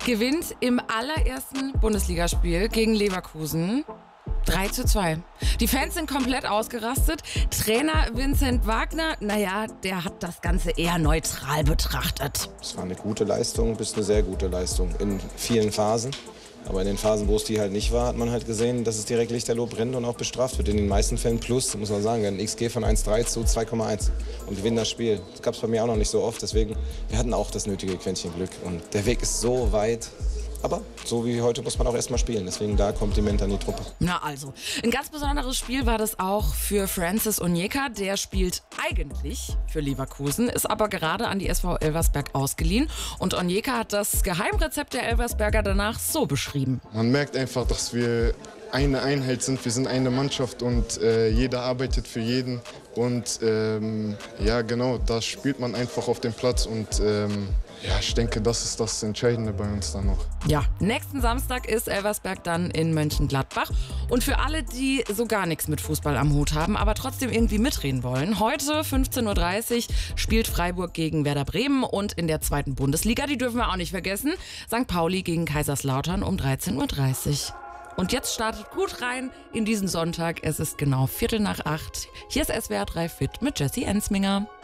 gewinnt im allerersten Bundesligaspiel gegen Leverkusen 3:2. Die Fans sind komplett ausgerastet. Trainer Vincent Wagner, der hat das Ganze eher neutral betrachtet. Es war eine gute Leistung bis eine sehr gute Leistung in vielen Phasen. Aber in den Phasen, wo es die halt nicht war, hat man halt gesehen, dass es direkt lichterloh brennt und auch bestraft wird. In den meisten Fällen plus, muss man sagen, ein XG von 1,3 zu 2,1 und gewinnen das Spiel. Das gab es bei mir auch noch nicht so oft, deswegen, wir hatten auch das nötige Quäntchen Glück. Und der Weg ist so weit. Aber so wie heute muss man auch erst mal spielen. Deswegen da Kompliment an die Truppe. Na also, ein ganz besonderes Spiel war das auch für Francis Onyeka. Der spielt eigentlich für Leverkusen, ist aber gerade an die SV Elversberg ausgeliehen. Und Onyeka hat das Geheimrezept der Elversberger danach so beschrieben. Man merkt einfach, dass wir eine Einheit sind. Wir sind eine Mannschaft und jeder arbeitet für jeden. Und genau, da spielt man einfach auf dem Platz und ich denke, das ist das Entscheidende bei uns dann noch. Ja, nächsten Samstag ist Elversberg dann in Mönchengladbach. Und für alle, die so gar nichts mit Fußball am Hut haben, aber trotzdem irgendwie mitreden wollen, heute 15:30 Uhr spielt Freiburg gegen Werder Bremen und in der 2. Bundesliga, die dürfen wir auch nicht vergessen, St. Pauli gegen Kaiserslautern um 13:30 Uhr. Und jetzt startet gut rein in diesen Sonntag. Es ist genau 7:45. Hier ist SWR 3 Fit mit Jessie Ensminger.